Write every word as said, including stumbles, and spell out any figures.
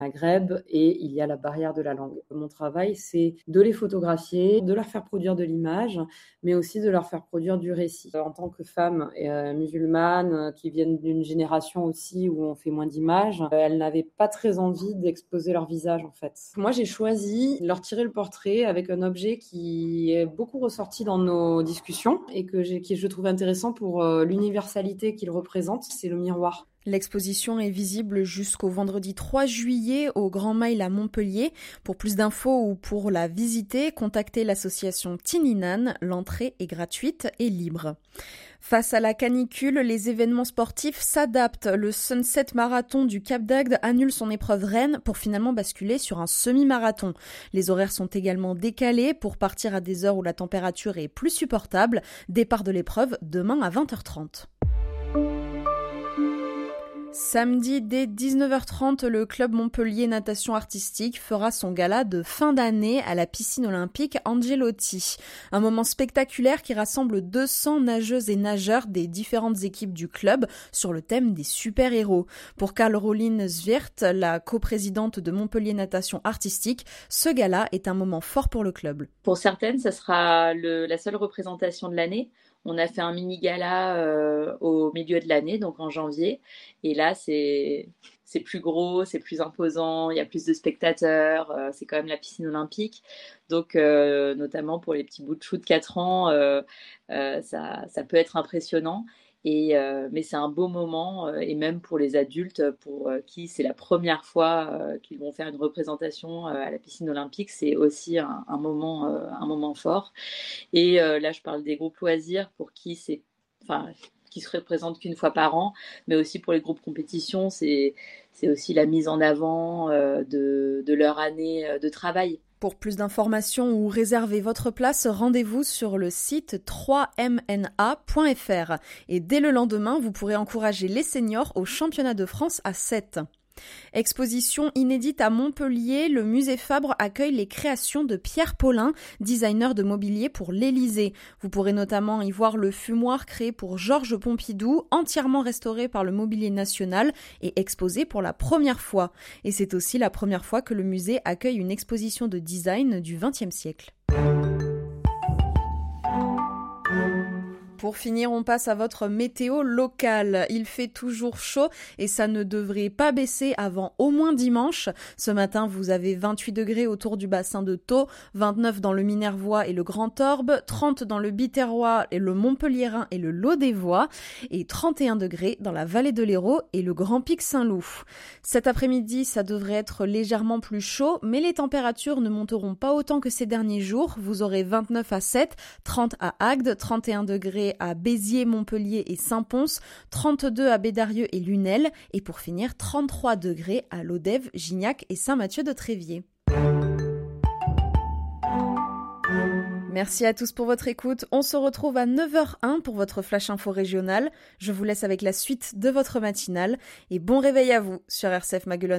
Maghreb et il y a la barrière de la langue. Mon travail, c'est de les photographier, de leur faire produire de l'image, mais aussi de leur faire produire du récit. En tant que femme euh, musulmane, euh, qui viennent d'une génération aussi où on fait moins d'images, euh, elles n'avaient pas très envie d'exposer leur visage en fait. Moi, j'ai choisi de leur tirer le portrait avec un objet qui est beaucoup ressorti dans nos discussions et que, j'ai, que je trouve intéressant pour euh, l'universalité qu'il représente, c'est le miroir. L'exposition est visible jusqu'au vendredi trois juillet au Grand Mail à Montpellier. Pour plus d'infos ou pour la visiter, contactez l'association Tininan. L'entrée est gratuite et libre. Face à la canicule, les événements sportifs s'adaptent. Le Sunset Marathon du Cap d'Agde annule son épreuve reine pour finalement basculer sur un semi-marathon. Les horaires sont également décalés pour partir à des heures où la température est plus supportable. Départ de l'épreuve demain à vingt heures trente. Samedi, dès dix-neuf heures trente, le club Montpellier Natation Artistique fera son gala de fin d'année à la piscine olympique Angelotti. Un moment spectaculaire qui rassemble deux cents nageuses et nageurs des différentes équipes du club sur le thème des super-héros. Pour Caroline Zwiert, la coprésidente de Montpellier Natation Artistique, ce gala est un moment fort pour le club. Pour certaines, ça sera le, la seule représentation de l'année. On a fait un mini-gala euh, au milieu de l'année, donc en janvier. Et là, c'est, c'est plus gros, c'est plus imposant, il y a plus de spectateurs. Euh, c'est quand même la piscine olympique. Donc, euh, notamment pour les petits bouts de chou de quatre ans, euh, euh, ça, ça peut être impressionnant. Et, euh, mais c'est un beau moment, euh, et même pour les adultes, pour euh, qui c'est la première fois euh, qu'ils vont faire une représentation euh, à la piscine olympique, c'est aussi un, un, moment, euh, un moment fort. Et euh, là, je parle des groupes loisirs pour qui c'est, enfin, qui se représentent qu'une fois par an, mais aussi pour les groupes compétition, c'est, c'est aussi la mise en avant euh, de, de leur année de travail. Pour plus d'informations ou réserver votre place, rendez-vous sur le site trois m n a point f r. Et dès le lendemain, vous pourrez encourager les seniors au championnat de France à sept. Exposition inédite à Montpellier, le musée Fabre accueille les créations de Pierre Paulin, designer de mobilier pour l'Élysée. Vous pourrez notamment y voir le fumoir créé pour Georges Pompidou, entièrement restauré par le Mobilier National et exposé pour la première fois. Et c'est aussi la première fois que le musée accueille une exposition de design du vingtième siècle. Pour finir, on passe à votre météo locale. Il fait toujours chaud et ça ne devrait pas baisser avant au moins dimanche. Ce matin, vous avez vingt-huit degrés autour du bassin de Thau, vingt-neuf dans le Minervois et le Grand Orbe, trente dans le Biterrois et le Montpelliérain et le Lot-des-Voix et trente et un degrés dans la vallée de l'Hérault et le Grand Pic Saint-Loup. Cet après-midi, ça devrait être légèrement plus chaud, mais les températures ne monteront pas autant que ces derniers jours. Vous aurez vingt-neuf à Sète, trente à Agde, trente et un degrés à Béziers, Montpellier et Saint-Pons, trente-deux à Bédarieux et Lunel, et pour finir trente-trois degrés à Lodève, Gignac et Saint-Mathieu-de-Tréviers. Merci à tous pour votre écoute. On se retrouve à neuf heures un pour votre Flash Info régional. Je vous laisse avec la suite de votre matinale et bon réveil à vous sur R C F Maguelone.